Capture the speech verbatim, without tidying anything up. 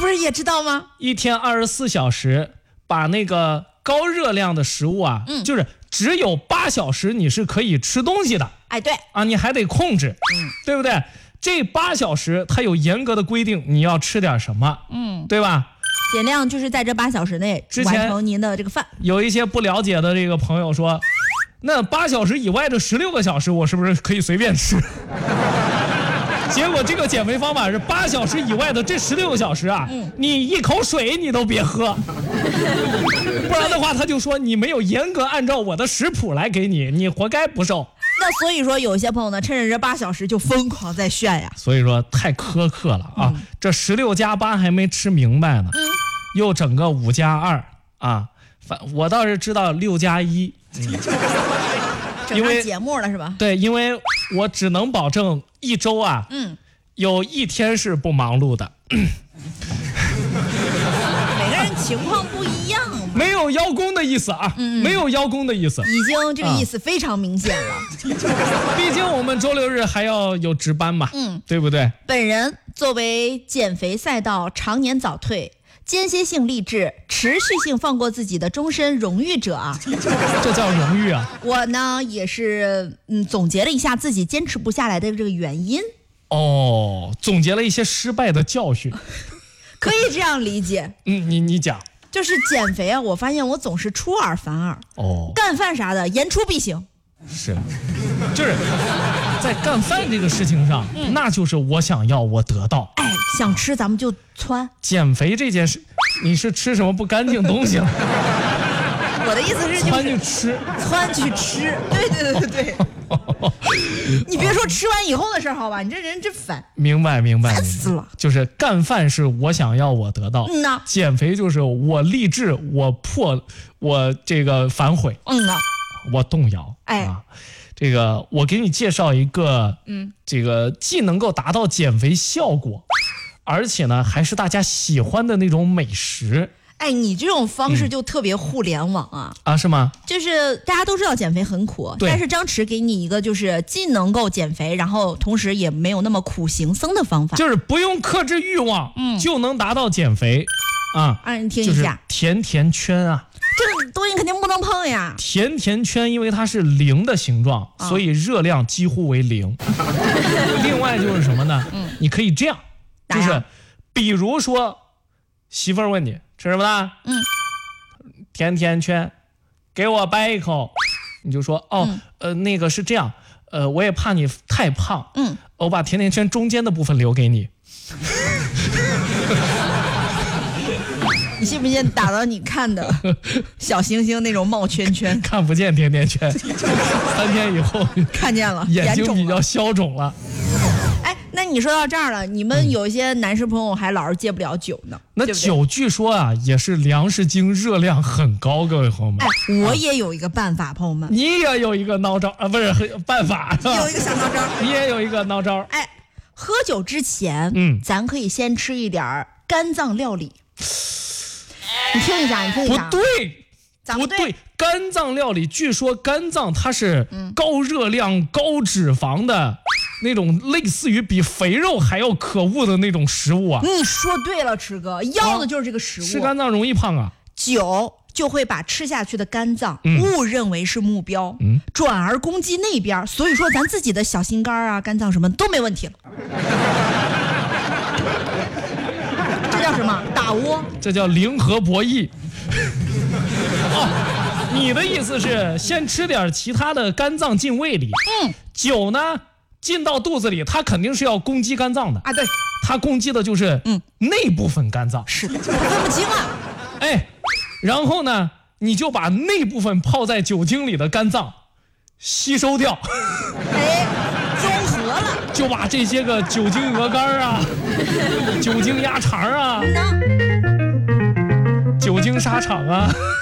不是也知道吗？ 一天二十四小时，把那个高热量的食物啊，嗯，就是只有八小时你是可以吃东西的。 哎，对啊，你还得控制，嗯，对不对？这八小时它有严格的规定，你要吃点什么，嗯，对吧？ 尽量就是在这八小时内完成您的这个饭。 有一些不了解的这个朋友说，那八小时以外的十六个小时，我是不是可以随便吃？结果这个减肥方法是八小时以外的这十六个小时啊，嗯、你一口水你都别喝，不然的话他就说你没有严格按照我的食谱来给你，你活该不瘦。 那所以说有些朋友呢，趁着这八小时就疯狂在炫呀。 所以说太苛刻了啊！嗯、这十六加八还没吃明白呢，嗯、又整个五加二啊！反我倒是知道六加一。嗯整上节目了是吧？ 对，因为我只能保证一周啊，嗯，有一天是不忙碌的。 每个人情况不一样嘛。 没有邀功的意思啊，嗯、没有邀功的意思。 已经这个意思非常明显了。 毕竟我们周六日还要有值班嘛，嗯，对不对？ 本人作为减肥赛道常年早退、间歇性励志、持续性放过自己的终身荣誉者啊， 这叫荣誉啊！ 我呢也是嗯总结了一下自己坚持不下来的这个原因。 哦，总结了一些失败的教训， 可以这样理解。 嗯，你你讲， 就是减肥啊，我发现我总是出尔反尔。哦，干饭啥的言出必行。 是，就是在干饭这个事情上，嗯、那就是我想要我得到。 哎，想吃咱们就窜。 减肥这件事，你是吃什么不干净东西了？ 我的意思是、就是， 窜去吃， 窜去吃。对对对对对。你别说吃完以后的事儿，好吧？你这人真烦。 明白明白， 烦死了。 就是干饭是我想要我得到， 嗯呐。 减肥就是我励志，我破，我这个反悔， 嗯呐。 我动摇。哎，啊，这个我给你介绍一个，嗯，这个既能够达到减肥效果，而且呢还是大家喜欢的那种美食。 哎，你这种方式就特别互联网啊！ 嗯、啊，是吗？ 就是大家都知道减肥很苦，但是张弛给你一个就是既能够减肥，然后同时也没有那么苦行僧的方法， 就是不用克制欲望，嗯，就能达到减肥啊！ 啊，你听一下，就是甜甜圈啊， 这个东西肯定不能碰呀。 甜甜圈因为它是零的形状，啊、所以热量几乎为零。另外就是什么呢？嗯，你可以这样，就是比如说媳妇儿问你。吃什么呢？嗯，甜甜圈，给我掰一口。你就说哦，嗯、呃，那个是这样，呃，我也怕你太胖，嗯，我把甜甜圈中间的部分留给你。 你信不信打到你看的小星星那种冒圈圈？ 看不见甜甜圈，三天以后看见了， 眼睛比较消肿了。 那你说到这儿了，你们有一些男士朋友还老是戒不了酒呢。 那对对酒据说啊，也是粮食精，热量很高，各位朋友们。 哎，我也有一个办法，朋友们。 你也有一个孬招啊，不是办法。 你有一个小孬招， 你也有一个孬招。 哎，喝酒之前，嗯，咱可以先吃一点肝脏料理。你听一下，你听一下。 不对。不对，肝脏料理，据说肝脏它是高热量、高脂肪的那种，类似于比肥肉还要可恶的那种食物啊！ 你说对了，池哥，要的就是这个食物。 吃肝脏容易胖啊！ 酒就会把吃下去的肝脏误认为是目标，嗯、转而攻击那边，所以说咱自己的小心肝啊、肝脏什么都没问题了。这叫什么？打窝？ 这叫零和博弈。哦，你的意思是先吃点其他的肝脏进胃里，嗯，酒呢进到肚子里，它肯定是要攻击肝脏的啊，对， 它攻击的就是嗯内部分肝脏， 是的，分不清啊， 哎，然后呢，你就把内部分泡在酒精里的肝脏吸收掉， 哎，综合了， 就把这些个酒精鹅肝啊、酒精鸭肠啊。酒精沙场啊